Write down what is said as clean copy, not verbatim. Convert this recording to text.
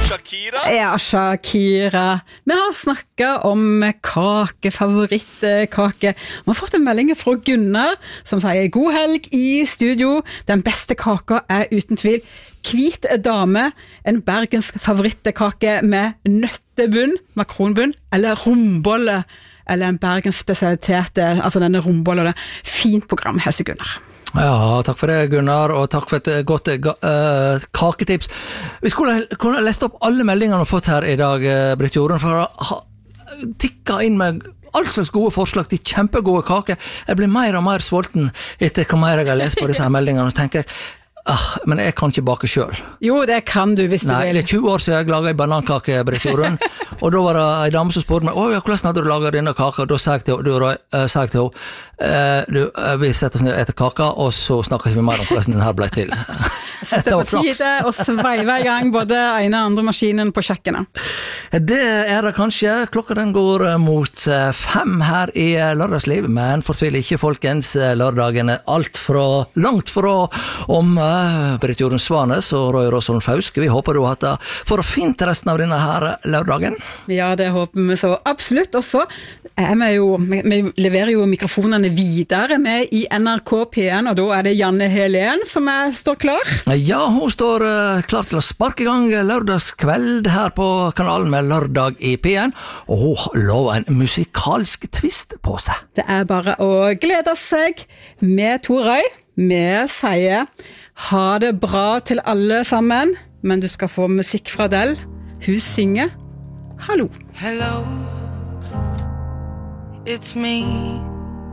Shakira? Ja, Shakira. Vi har snakket om kake, favorittkake. Vi har fått en melding fra Gunnar, som sier god helg i studio. Den beste kaka uten tvil hvit dame, en bergensk favorittkake med nøttebunn, makronbunn, eller rombolle, eller en bergensk spesialitet, altså denne rombolle. Fint program, Helse Gunnar. Ja, takk for det Gunnar, og takk for et godt kaketips. Vi skulle lest opp alle meldingene vi har fått her i dag, Britt Jorunn, for å tikka inn med all slags gode forslag til kjempegode kaker. Jeg blir mer og mer sulten etter hva mer jeg har lest på disse her meldingene, og så tenker jeg, men jeg kan ikke bake selv. Jo, det kan du hvis du vil. Nei, det 20 år siden jeg laget en banankake, Britt Jorunn, og da var det en dame som spurte meg, hvordan hadde du laget denne kaka? Og da sa jeg til henne, vi setter oss ned og etter kaka, og så snakker vi mer om hvordan den her ble til. Jeg synes det er på tide å sveive i gang både ene og andre maskinen på kjøkkenet. Det det kanskje. Klokka den går mot 5 her i lørdagsliv, men fortvil ikke folkens, lørdagen alt langt fra om Britt Jorunn Svanes og Roy Rosholm Fauske. Vi håper du har hatt det for å fint resten av denne her lørdagen. Ja, det håper vi så absolutt. Og så vi leverer jo mikrofonene videre med i NRK P1, og da det Janne Helen som står klar. Ja, hun står klar til å sparke i gang lørdagskveld her på kanalen med Lørdag i P1, og hun lover en musikalsk twist på seg. Det bare å glede seg med Torøy. Vi sier ha det bra til alle sammen, men du skal få musikk fra Del. Hun synger Hallo. Hello, it's me.